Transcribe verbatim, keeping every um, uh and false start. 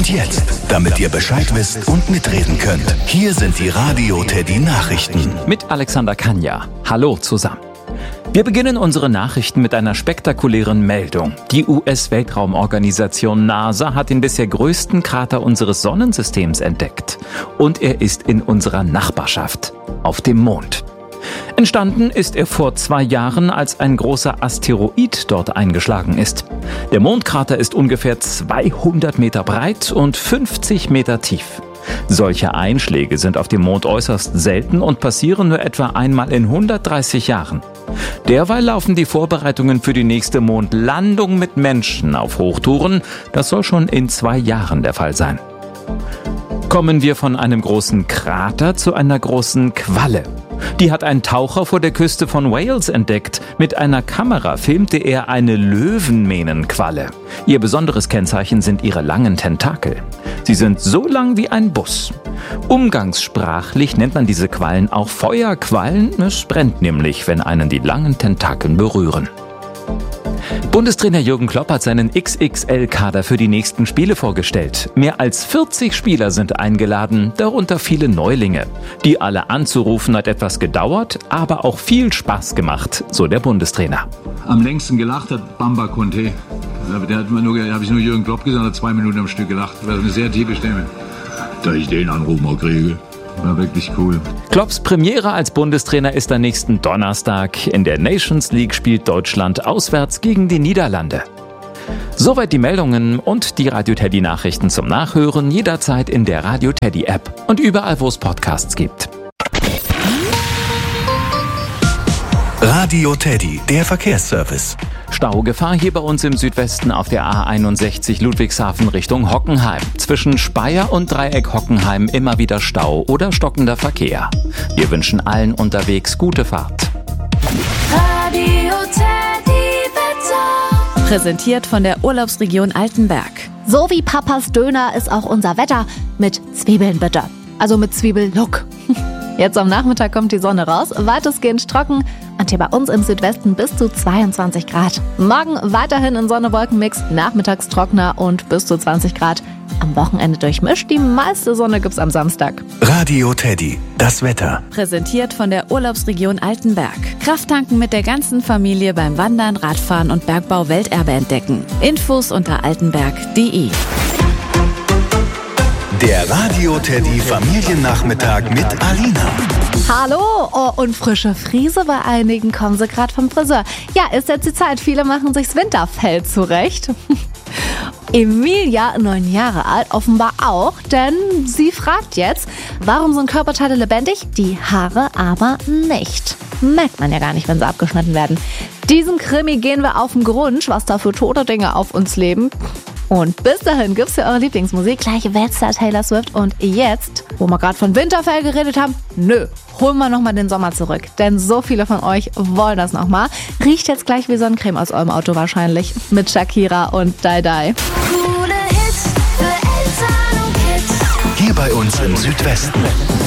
Und jetzt, damit ihr Bescheid wisst und mitreden könnt, hier sind die Radio Teddy Nachrichten. Mit Alexander Kanja. Hallo zusammen. Wir beginnen unsere Nachrichten mit einer spektakulären Meldung. Die U S-Weltraumorganisation NASA hat den bisher größten Krater unseres Sonnensystems entdeckt. Und er ist in unserer Nachbarschaft, auf dem Mond. Entstanden ist er vor zwei Jahren, als ein großer Asteroid dort eingeschlagen ist. Der Mondkrater ist ungefähr zweihundert Meter breit und fünfzig Meter tief. Solche Einschläge sind auf dem Mond äußerst selten und passieren nur etwa einmal in hundertdreißig Jahren. Derweil laufen die Vorbereitungen für die nächste Mondlandung mit Menschen auf Hochtouren. Das soll schon in zwei Jahren der Fall sein. Kommen wir von einem großen Krater zu einer großen Qualle. Die hat ein Taucher vor der Küste von Wales entdeckt. Mit einer Kamera filmte er eine Löwenmähnenqualle. Ihr besonderes Kennzeichen sind ihre langen Tentakel. Sie sind so lang wie ein Bus. Umgangssprachlich nennt man diese Quallen auch Feuerquallen. Es brennt nämlich, wenn einen die langen Tentakeln berühren. Bundestrainer Jürgen Klopp hat seinen X X L-Kader für die nächsten Spiele vorgestellt. Mehr als vierzig Spieler sind eingeladen, darunter viele Neulinge. Die alle anzurufen hat etwas gedauert, aber auch viel Spaß gemacht, so der Bundestrainer. Am längsten gelacht hat Bamba Conte. Der hat nur, da habe ich nur Jürgen Klopp gesagt, hat zwei Minuten am Stück gelacht. Das war eine sehr tiefe Stimme. Da ich den Anruf mal kriege. War wirklich cool. Klopps Premiere als Bundestrainer ist am nächsten Donnerstag. In der Nations League spielt Deutschland auswärts gegen die Niederlande. Soweit die Meldungen und die Radio Teddy Nachrichten zum Nachhören jederzeit in der Radio Teddy App und überall, wo es Podcasts gibt. Radio Teddy, der Verkehrsservice. Staugefahr hier bei uns im Südwesten auf der A einundsechzig Ludwigshafen Richtung Hockenheim. Zwischen Speyer und Dreieck Hockenheim immer wieder Stau oder stockender Verkehr. Wir wünschen allen unterwegs gute Fahrt. Radio Teddy Wetter. Präsentiert von der Urlaubsregion Altenberg. So wie Papas Döner ist auch unser Wetter mit Zwiebeln bitte. Also mit Zwiebellook. Jetzt am Nachmittag kommt die Sonne raus, weitestgehend trocken und hier bei uns im Südwesten bis zu zweiundzwanzig Grad. Morgen weiterhin in Sonne-Wolken-Mix, nachmittags trockener und bis zu zwanzig Grad. Am Wochenende durchmischt, die meiste Sonne gibt's am Samstag. Radio Teddy, das Wetter. Präsentiert von der Urlaubsregion Altenberg. Krafttanken mit der ganzen Familie beim Wandern, Radfahren und Bergbau Welterbe entdecken. Infos unter altenberg punkt de. Der Radio Teddy Familiennachmittag mit Alina. Hallo, oh, und frische Friese bei einigen, kommen sie gerade vom Friseur. Ja, ist jetzt die Zeit, viele machen sich's Winterfell zurecht. Emilia, neun Jahre alt, offenbar auch, denn sie fragt jetzt, warum sind Körperteile lebendig, die Haare aber nicht? Merkt man ja gar nicht, wenn sie abgeschnitten werden. Diesen Krimi gehen wir auf den Grund, was da für tote Dinge auf uns leben. Und bis dahin gibt's ja eure Lieblingsmusik, gleiche Weltstar Taylor Swift. Und jetzt, wo wir gerade von Winterfell geredet haben, nö, holen wir nochmal den Sommer zurück. Denn so viele von euch wollen das nochmal. Riecht jetzt gleich wie Sonnencreme aus eurem Auto wahrscheinlich. Mit Shakira und Die Die. Coole Hits für Eltern und Kids. Hier bei uns im Südwesten.